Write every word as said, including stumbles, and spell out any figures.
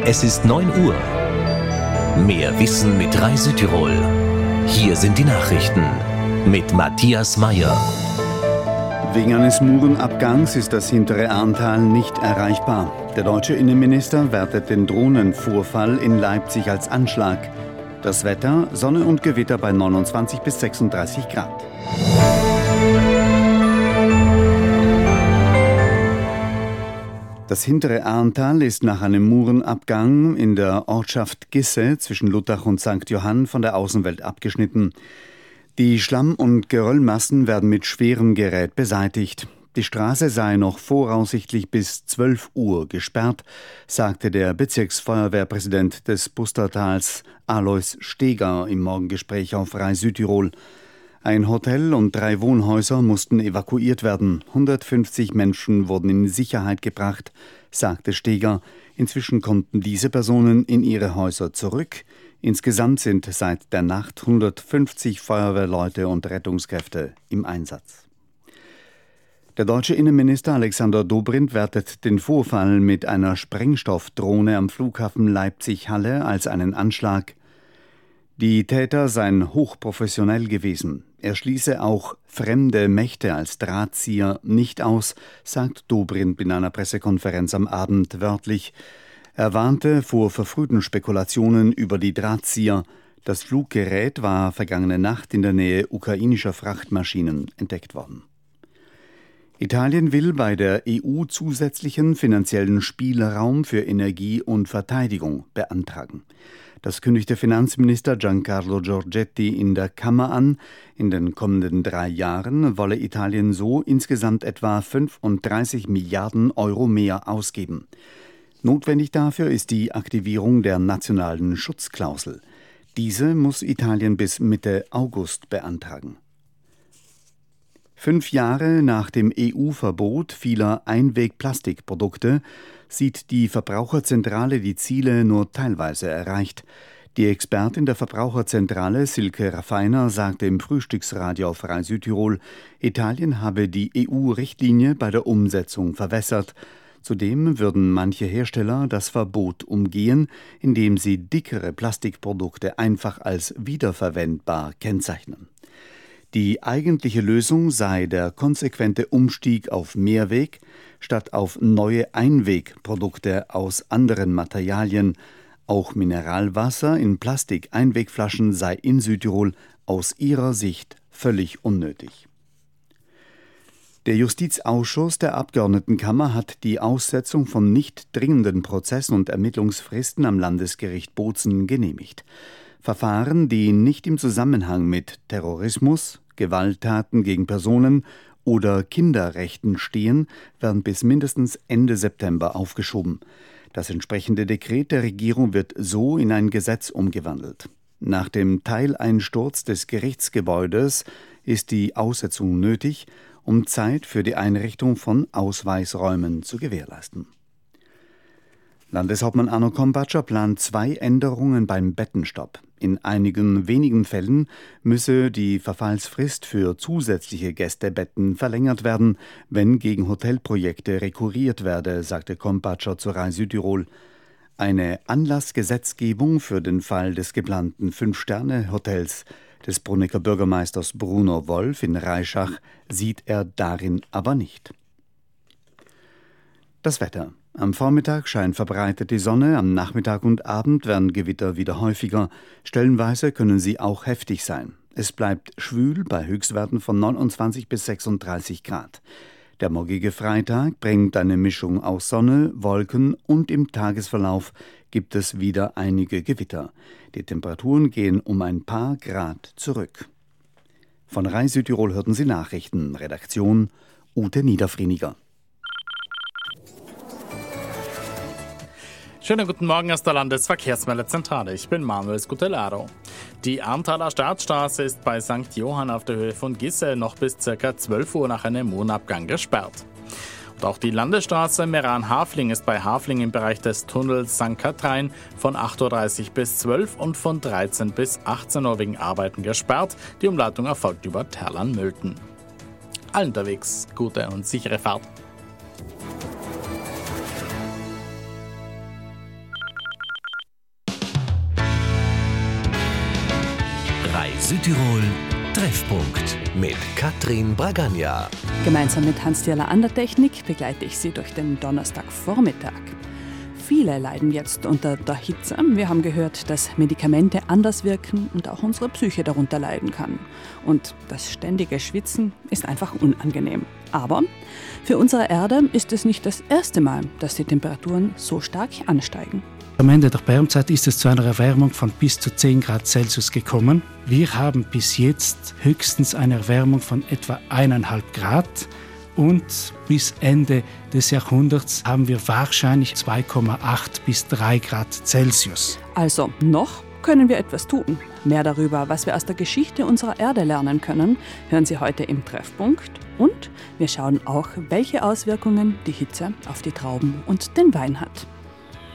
Es ist neun Uhr. Mehr Wissen mit Rai Südtirol. Hier sind die Nachrichten mit Matthias Meyer. Wegen eines Murenabgangs ist das hintere Ahrntal nicht erreichbar. Der deutsche Innenminister wertet den Drohnenvorfall in Leipzig als Anschlag. Das Wetter: Sonne und Gewitter bei neunundzwanzig bis sechsunddreißig Grad. Das hintere Ahrntal ist nach einem Murenabgang in der Ortschaft Gisse zwischen Luttach und Sankt Johann von der Außenwelt abgeschnitten. Die Schlamm- und Geröllmassen werden mit schwerem Gerät beseitigt. Die Straße sei noch voraussichtlich bis zwölf Uhr gesperrt, sagte der Bezirksfeuerwehrpräsident des Pustertals Alois Steger im Morgengespräch auf Rai Südtirol. Ein Hotel und drei Wohnhäuser mussten evakuiert werden. hundertfünfzig Menschen wurden in Sicherheit gebracht, sagte Steger. Inzwischen konnten diese Personen in ihre Häuser zurück. Insgesamt sind seit der Nacht hundertfünfzig Feuerwehrleute und Rettungskräfte im Einsatz. Der deutsche Innenminister Alexander Dobrindt wertet den Vorfall mit einer Sprengstoffdrohne am Flughafen Leipzig-Halle als einen Anschlag. Die Täter seien hochprofessionell gewesen. Er schließe auch fremde Mächte als Drahtzieher nicht aus, sagt Dobrindt in einer Pressekonferenz am Abend wörtlich. Er warnte vor verfrühten Spekulationen über die Drahtzieher. Das Fluggerät war vergangene Nacht in der Nähe ukrainischer Frachtmaschinen entdeckt worden. Italien will bei der E U zusätzlichen finanziellen Spielraum für Energie und Verteidigung beantragen. Das kündigte Finanzminister Giancarlo Giorgetti in der Kammer an. In den kommenden drei Jahren wolle Italien so insgesamt etwa fünfunddreißig Milliarden Euro mehr ausgeben. Notwendig dafür ist die Aktivierung der nationalen Schutzklausel. Diese muss Italien bis Mitte August beantragen. Fünf Jahre nach dem E U-Verbot vieler Einwegplastikprodukte sieht die Verbraucherzentrale die Ziele nur teilweise erreicht. Die Expertin der Verbraucherzentrale Silke Raffiner sagte im Frühstücksradio auf Rai Südtirol, Italien habe die E U-Richtlinie bei der Umsetzung verwässert. Zudem würden manche Hersteller das Verbot umgehen, indem sie dickere Plastikprodukte einfach als wiederverwendbar kennzeichnen. Die eigentliche Lösung sei der konsequente Umstieg auf Mehrweg statt auf neue Einwegprodukte aus anderen Materialien. Auch Mineralwasser in Plastik-Einwegflaschen sei in Südtirol aus ihrer Sicht völlig unnötig. Der Justizausschuss der Abgeordnetenkammer hat die Aussetzung von nicht dringenden Prozess- und Ermittlungsfristen am Landesgericht Bozen genehmigt. Verfahren, die nicht im Zusammenhang mit Terrorismus, Gewalttaten gegen Personen oder Kinderrechten stehen, werden bis mindestens Ende September aufgeschoben. Das entsprechende Dekret der Regierung wird so in ein Gesetz umgewandelt. Nach dem Teileinsturz des Gerichtsgebäudes ist die Aussetzung nötig, um Zeit für die Einrichtung von Ausweisräumen zu gewährleisten. Landeshauptmann Arno Krombacher plant zwei Änderungen beim Bettenstopp. In einigen wenigen Fällen müsse die Verfallsfrist für zusätzliche Gästebetten verlängert werden, wenn gegen Hotelprojekte rekurriert werde, sagte Krombacher zu Rai Südtirol. Eine Anlassgesetzgebung für den Fall des geplanten Fünf-Sterne-Hotels des Brunnecker Bürgermeisters Bruno Wolf in Reischach sieht er darin aber nicht. Das Wetter. Am Vormittag scheint verbreitet die Sonne, am Nachmittag und Abend werden Gewitter wieder häufiger. Stellenweise können sie auch heftig sein. Es bleibt schwül bei Höchstwerten von neunundzwanzig bis sechsunddreißig Grad. Der morgige Freitag bringt eine Mischung aus Sonne, Wolken und im Tagesverlauf gibt es wieder einige Gewitter. Die Temperaturen gehen um ein paar Grad zurück. Von Rai Südtirol hörten Sie Nachrichten. Redaktion Ute Niederfrieniger. Schönen guten Morgen aus der Landesverkehrsmeldezentrale. Ich bin Manuel Scutellaro. Die Ahrntaler Staatsstraße ist bei Sankt Johann auf der Höhe von Gisse noch bis ca. zwölf Uhr nach einem Murenabgang gesperrt. Und auch die Landesstraße Meran-Hafling ist bei Hafling im Bereich des Tunnels Sankt Katharin von acht Uhr dreißig bis zwölf und von dreizehn bis achtzehn Uhr wegen Arbeiten gesperrt. Die Umleitung erfolgt über Terlan-Mülten. Allen unterwegs gute und sichere Fahrt. Südtirol Treffpunkt mit Katrin Bragagna. Gemeinsam mit Hans-Dieler an der Technik begleite ich Sie durch den Donnerstagvormittag. Viele leiden jetzt unter der Hitze. Wir haben gehört, dass Medikamente anders wirken und auch unsere Psyche darunter leiden kann. Und das ständige Schwitzen ist einfach unangenehm. Aber für unsere Erde ist es nicht das erste Mal, dass die Temperaturen so stark ansteigen. Am Ende der Permzeit ist es zu einer Erwärmung von bis zu zehn Grad Celsius gekommen. Wir haben bis jetzt höchstens eine Erwärmung von etwa eineinhalb Grad. Und bis Ende des Jahrhunderts haben wir wahrscheinlich zwei Komma acht bis drei Grad Celsius. Also noch können wir etwas tun. Mehr darüber, was wir aus der Geschichte unserer Erde lernen können, hören Sie heute im Treffpunkt. Und wir schauen auch, welche Auswirkungen die Hitze auf die Trauben und den Wein hat.